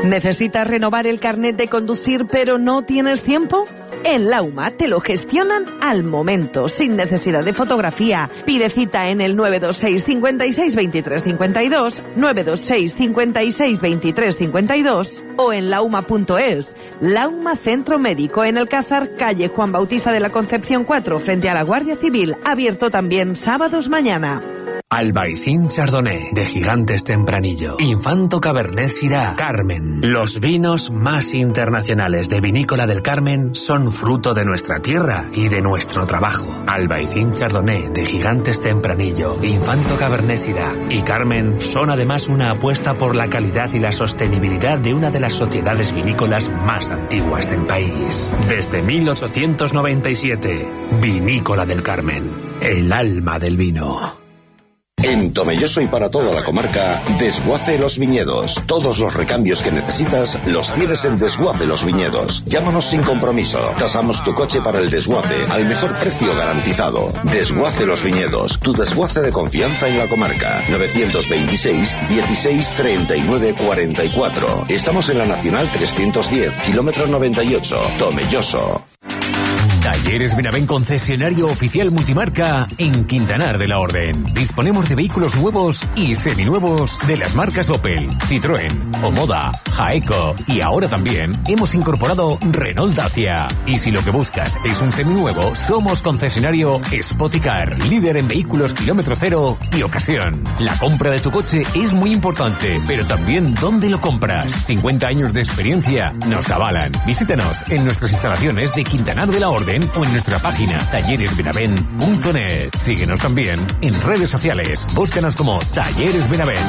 ¿Necesitas renovar el carnet de conducir pero no tienes tiempo? En Lauma te lo gestionan al momento, sin necesidad de fotografía. Pide cita en el 926 56 23 52, 926 56 23 52 o en lauma.es. Lauma Centro Médico en Alcázar, calle Juan Bautista de la Concepción 4, frente a la Guardia Civil, abierto también sábados mañana. Albaicín Chardonnay, de Gigantes Tempranillo, Infanto Cabernet Syrah, Carmen. Los vinos más internacionales de Vinícola del Carmen son fruto de nuestra tierra y de nuestro trabajo. Albaicín Chardonnay, de Gigantes Tempranillo, Infanto Cabernet Syrah y Carmen son además una apuesta por la calidad y la sostenibilidad de una de las sociedades vinícolas más antiguas del país. Desde 1897, Vinícola del Carmen, el alma del vino. En Tomelloso y para toda la comarca, Desguace Los Viñedos. Todos los recambios que necesitas los tienes en Desguace Los Viñedos. Llámanos sin compromiso. Tasamos tu coche para el desguace al mejor precio garantizado. Desguace Los Viñedos, tu desguace de confianza en la comarca. 926 16 39 44. Estamos en la Nacional 310, kilómetro 98, Tomelloso. Talleres Benavent, concesionario oficial multimarca en Quintanar de la Orden. Disponemos de vehículos nuevos y seminuevos de las marcas Opel, Citroën, Omoda, Jaeco y ahora también hemos incorporado Renault Dacia. Y si lo que buscas es un seminuevo, somos concesionario Spoticar, líder en vehículos kilómetro cero y ocasión. La compra de tu coche es muy importante, pero también dónde lo compras. 50 años de experiencia nos avalan. Visítanos en nuestras instalaciones de Quintanar de la Orden o en nuestra página talleresbenavent.net. Síguenos también en redes sociales. Búscanos como Talleres Benavent.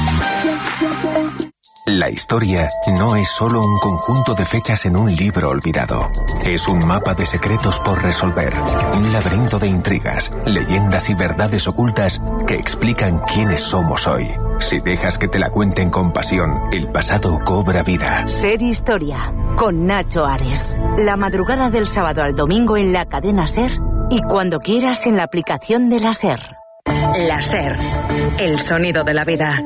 La historia no es solo un conjunto de fechas en un libro olvidado. Es un mapa de secretos por resolver, un laberinto de intrigas, leyendas y verdades ocultas que explican quiénes somos hoy. Si dejas que te la cuenten con pasión, el pasado cobra vida. Ser Historia, con Nacho Ares. La madrugada del sábado al domingo en la cadena SER y cuando quieras en la aplicación de la SER. La SER, el sonido de la vida.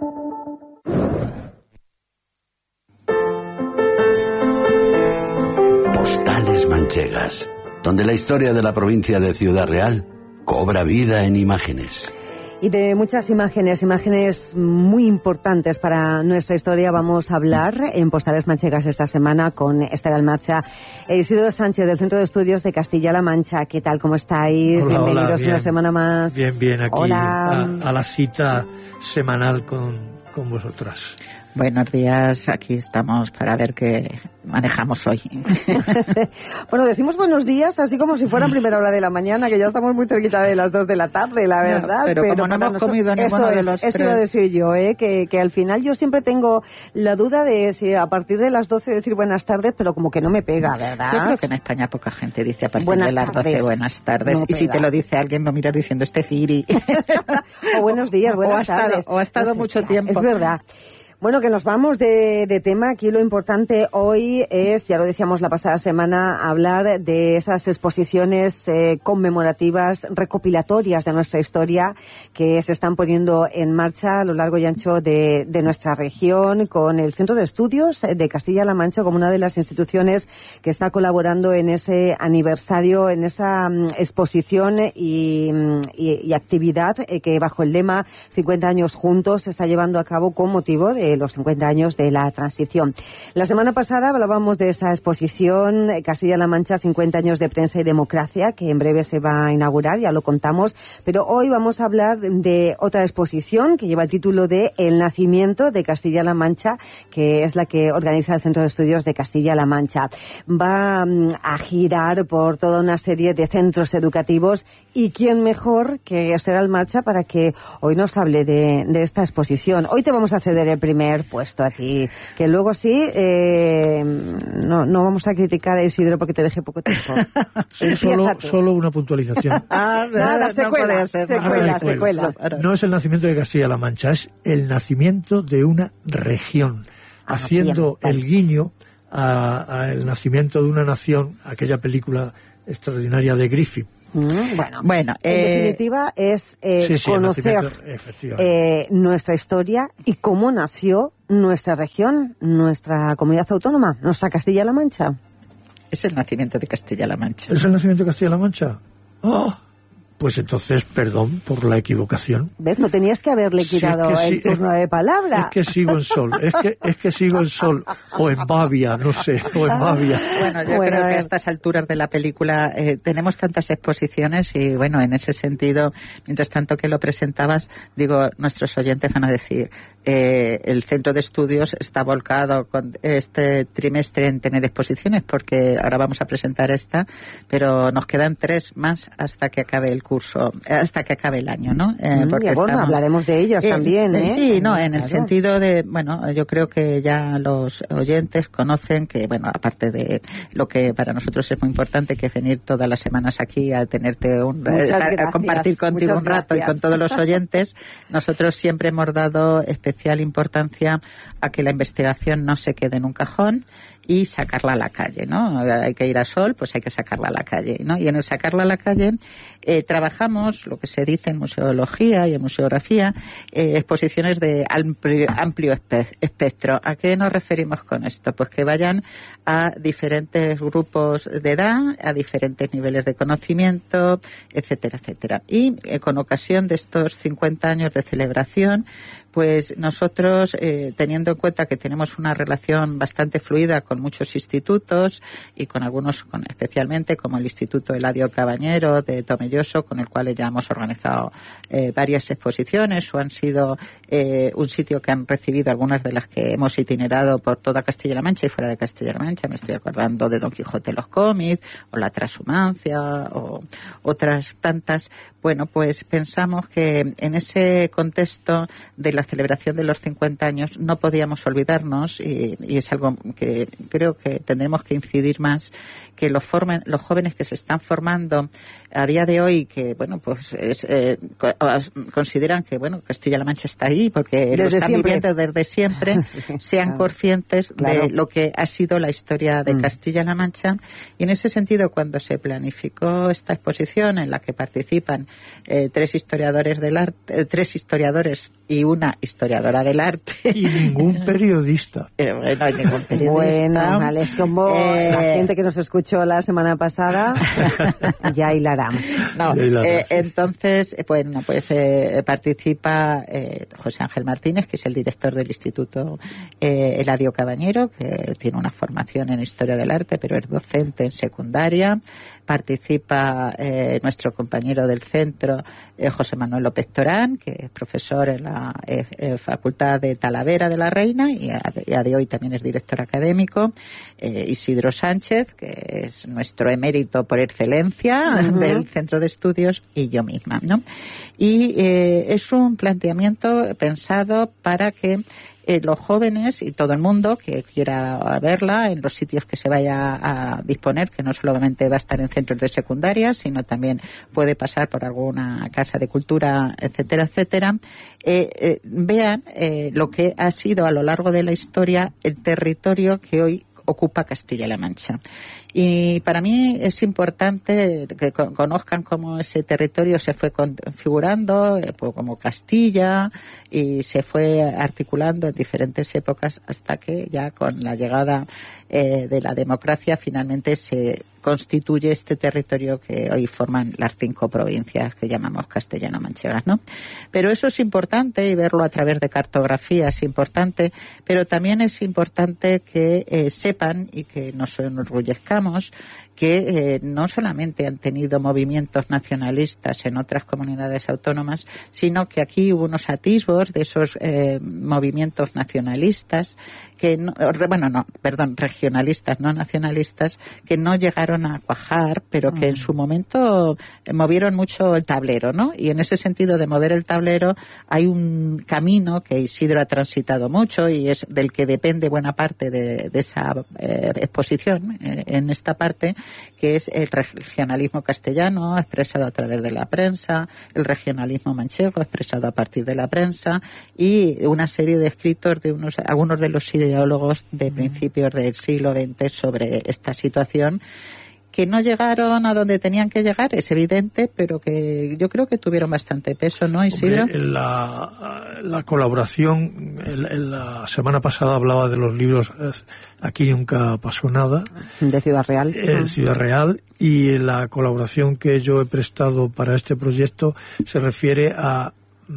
Postales manchegas, donde la historia de la provincia de Ciudad Real cobra vida en imágenes. Y de muchas imágenes muy importantes para nuestra historia vamos a hablar en Postales Manchegas esta semana con Esther Almarcha e Isidro Sánchez del Centro de Estudios de Castilla-La Mancha. ¿Qué tal? ¿Cómo estáis? Hola, bienvenidos hola, bien, una semana más. Bien, aquí Hola. A la cita semanal con vosotras. Buenos días, aquí estamos para ver qué manejamos hoy. Bueno, decimos buenos días así como si fuera primera hora de la mañana, que ya estamos muy cerquita de las 2 de la tarde, la verdad. No, pero como no hemos comido ninguno de los tres. Eso iba a decir yo, que al final yo siempre tengo la duda de si a partir de las 12 decir buenas tardes, pero como que no me pega, ¿verdad? Yo creo que en España poca gente dice a partir buenas de las 12 tardes. buenas tardes. No y si pega. te lo dice alguien, lo miras diciendo este Ciri. O buenos días, buenas tardes. O ha estado No sé, mucho tiempo. Es verdad. Bueno, que nos vamos de tema. Aquí lo importante hoy es, ya lo decíamos la pasada semana, hablar de esas exposiciones conmemorativas, recopilatorias de nuestra historia que se están poniendo en marcha a lo largo y ancho de nuestra región, con el Centro de Estudios de Castilla-La Mancha como una de las instituciones que está colaborando en ese aniversario, en esa exposición y actividad que bajo el lema 50 años juntos se está llevando a cabo con motivo de los 50 años de la transición. La semana pasada hablábamos de esa exposición Castilla-La Mancha, 50 años de prensa y democracia, que en breve se va a inaugurar, ya lo contamos, pero hoy vamos a hablar de otra exposición que lleva el título de El nacimiento de Castilla-La Mancha, que es la que organiza el Centro de Estudios de Castilla-La Mancha. Va a girar por toda una serie de centros educativos y quién mejor que Esther Almarcha para que hoy nos hable de esta exposición. Hoy te vamos a ceder el primer puesto a ti, que luego sí no vamos a criticar a Isidro porque te dejé poco tiempo. Solo una puntualización. Nada, secuela. No es el nacimiento de Castilla-La Mancha, es el nacimiento de una región, haciendo bien. el guiño al nacimiento de una nación, aquella película extraordinaria de Griffith. Bueno, en definitiva es conocer nuestra historia y cómo nació nuestra región, nuestra comunidad autónoma, nuestra Castilla-La Mancha. Es el nacimiento de Castilla-La Mancha. ¿Es el nacimiento de Castilla-La Mancha? ¡Oh! Pues entonces, perdón por la equivocación. ¿Ves? No tenías que haberle quitado el turno de palabra. Es que sigo en Sol, es que sigo en Sol, o en Bavia, no sé, o en Bavia. Bueno, yo creo que a estas alturas de la película tenemos tantas exposiciones y, bueno, en ese sentido, mientras tanto que lo presentabas, digo, nuestros oyentes van a decir, el centro de estudios está volcado con este trimestre en tener exposiciones, porque ahora vamos a presentar esta, pero nos quedan 3 más hasta que acabe el curso, hasta que acabe el año, ¿no? Porque bueno, hablaremos de ellas también, ¿eh? Sí, no, en el sentido de, bueno, yo creo que ya los oyentes conocen que, bueno, aparte de lo que para nosotros es muy importante, que es venir todas las semanas aquí a tenerte a compartir contigo un rato y con todos los oyentes, nosotros siempre hemos dado especial importancia a que la investigación no se quede en un cajón y sacarla a la calle, ¿no? Hay que ir a Sol, pues hay que sacarla a la calle, ¿no? Y en el sacarla a la calle trabajamos lo que se dice en museología y en museografía, exposiciones de amplio espectro. ¿A qué nos referimos con esto? Pues que vayan a diferentes grupos de edad, a diferentes niveles de conocimiento, etcétera, etcétera. Y con ocasión de estos 50 años de celebración, pues nosotros, teniendo en cuenta que tenemos una relación bastante fluida con muchos institutos y con algunos, especialmente como el Instituto Eladio Cabañero de Tomelloso, con el cual ya hemos organizado varias exposiciones o han sido un sitio que han recibido algunas de las que hemos itinerado por toda Castilla-La Mancha y fuera de Castilla-La Mancha. Me estoy acordando de Don Quijote los cómics o La Transhumancia o otras tantas. Bueno, pues pensamos que en ese contexto de la celebración de los 50 años no podíamos olvidarnos y es algo que creo que tendremos que incidir más, que los jóvenes que se están formando a día de hoy, que bueno, pues consideran que bueno, Castilla-La Mancha está ahí porque lo están viviendo desde siempre, sean conscientes de lo que ha sido la historia de Castilla-La Mancha. Y en ese sentido, cuando se planificó esta exposición en la que participan 3 historiadores del arte, 3 historiadores y una historiadora del arte. Y ningún periodista. No hay ningún periodista. Bueno, vale, es como la gente que nos escuchó la semana pasada, ya hilará. No, entonces, bueno, pues participa José Ángel Martínez, que es el director del Instituto Eladio Cabañero, que tiene una formación en Historia del Arte, pero es docente en secundaria. Participa nuestro compañero del centro, José Manuel López Torán, que es profesor en la Facultad de Talavera de la Reina y a de hoy también es director académico. Isidro Sánchez, que es nuestro emérito por excelencia del centro de estudios, y yo misma, ¿no? Y es un planteamiento pensado para que los jóvenes y todo el mundo que quiera verla en los sitios que se vaya a disponer, que no solamente va a estar en centros de secundaria, sino también puede pasar por alguna casa de cultura, etcétera, etcétera, vean lo que ha sido a lo largo de la historia el territorio que hoy ocupa Castilla-La Mancha. Y para mí es importante que conozcan cómo ese territorio se fue configurando, pues como Castilla, y se fue articulando en diferentes épocas hasta que ya con la llegada de la democracia finalmente se constituye este territorio que hoy forman las 5 provincias que llamamos castellano-manchegas, ¿no? Pero eso es importante, y verlo a través de cartografía es importante, pero también es importante que sepan y que nos enorgullezcamos que no solamente han tenido movimientos nacionalistas en otras comunidades autónomas, sino que aquí hubo unos atisbos de esos movimientos nacionalistas que regionalistas, no nacionalistas, que no llegaron a cuajar, pero que en su momento movieron mucho el tablero, ¿no? Y en ese sentido de mover el tablero hay un camino que Isidro ha transitado mucho y es del que depende buena parte de esa exposición en esta parte, que es el regionalismo castellano expresado a través de la prensa, el regionalismo manchego expresado a partir de la prensa y una serie de escritos de algunos de los ideólogos de principios del siglo XX sobre esta situación, que no llegaron a donde tenían que llegar, es evidente, pero que yo creo que tuvieron bastante peso, ¿no, Isidro? Hombre, la colaboración, la semana pasada hablaba de los libros Aquí nunca pasó nada. De Ciudad Real. Ciudad Real, y la colaboración que yo he prestado para este proyecto se refiere a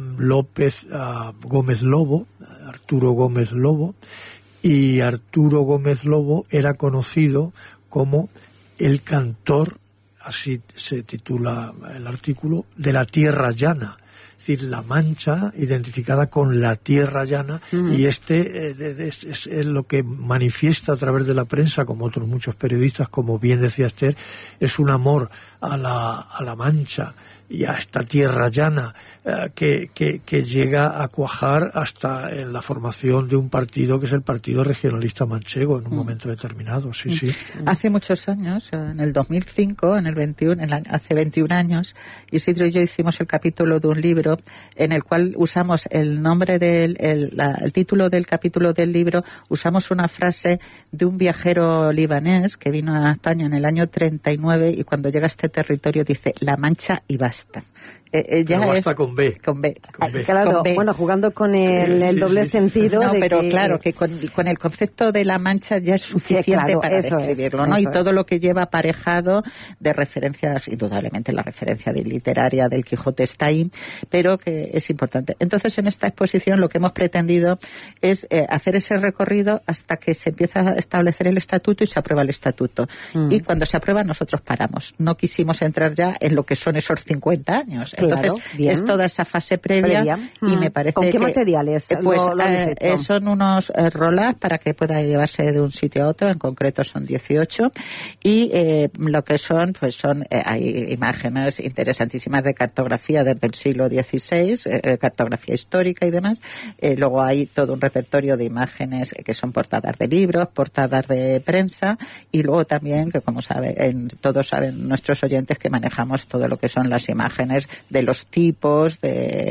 Gómez Lobo, Arturo Gómez Lobo, y Arturo Gómez Lobo era conocido como el cantor, así se titula el artículo, de la Tierra Llana. Es decir, La Mancha identificada con la Tierra Llana, y es lo que manifiesta a través de la prensa, como otros muchos periodistas, como bien decía Esther, es un amor a la Mancha y a esta Tierra Llana que llega a cuajar hasta en la formación de un partido que es el Partido Regionalista Manchego en un momento determinado. Sí. Hace muchos años, en el 2005, hace 21 años, Isidro y yo hicimos el capítulo de un libro en el cual usamos el nombre el título del capítulo del libro, usamos una frase de un viajero libanés que vino a España en el año 39 y cuando llega a este territorio dice La Mancha y basta. Ya basta con B. Con B. Claro, con B. Bueno, jugando con el doble sentido. No, de pero que... claro, que con el concepto de La Mancha ya es suficiente para describirlo, ¿no? Y todo lo que lleva aparejado de referencias, indudablemente la referencia literaria del Quijote está ahí, pero que es importante. Entonces, en esta exposición lo que hemos pretendido es hacer ese recorrido hasta que se empieza a establecer el estatuto y se aprueba el estatuto. Y cuando se aprueba, nosotros paramos. No quisimos entrar ya en lo que son esos 50 años. Entonces, claro, es toda esa fase previa. Y me parece ¿Con qué materiales? Pues son unos roll-ups para que pueda llevarse de un sitio a otro, en concreto son 18, y lo que son, pues hay imágenes interesantísimas de cartografía desde el siglo XVI, cartografía histórica y demás. Luego hay todo un repertorio de imágenes que son portadas de libros, portadas de prensa, y luego también, que como todos saben nuestros oyentes, que manejamos todo lo que son las imágenes de los tipos,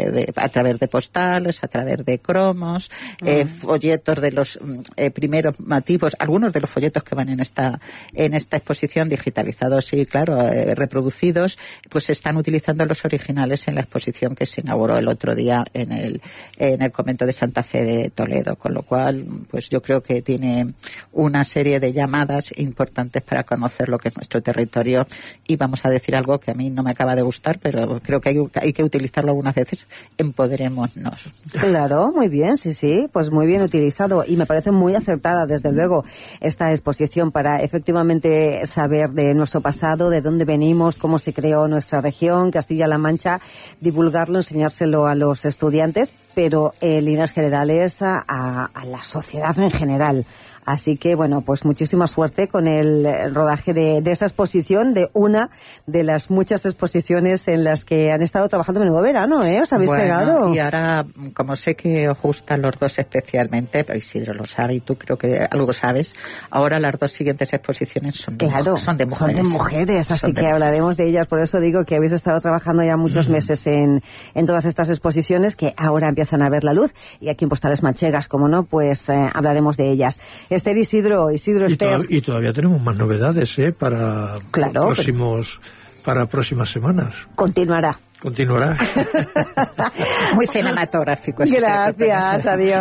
a través de postales, a través de cromos, folletos de los primeros motivos, algunos de los folletos que van en esta exposición digitalizados y, claro, reproducidos, pues se están utilizando los originales en la exposición que se inauguró el otro día en el convento de Santa Fe de Toledo, con lo cual, pues yo creo que tiene una serie de llamadas importantes para conocer lo que es nuestro territorio, y vamos a decir algo que a mí no me acaba de gustar, pero creo que hay que utilizarlo algunas veces: empoderémonos. Claro, muy bien, sí, pues muy bien utilizado, y me parece muy acertada, desde luego, esta exposición para efectivamente saber de nuestro pasado, de dónde venimos, cómo se creó nuestra región, Castilla-La Mancha, divulgarlo, enseñárselo a los estudiantes, pero en líneas generales a la sociedad en general. Así que, bueno, pues muchísima suerte con el rodaje de esa exposición, de una de las muchas exposiciones en las que han estado trabajando menudo verano, ¿eh? ¿Os habéis pegado? Y ahora, como sé que os gustan los dos especialmente, pero Isidro lo sabe y tú creo que algo sabes, ahora las dos siguientes exposiciones son de mujeres. Son de mujeres, así que hablaremos de ellas. Por eso digo que habéis estado trabajando ya muchos meses en todas estas exposiciones que ahora empiezan a ver la luz, y aquí en Postales Manchegas, como no, pues hablaremos de ellas. Esther, Isidro, Esther. Y todavía tenemos más novedades para próximas semanas. Continuará. Muy cinematográfico. Gracias, adiós.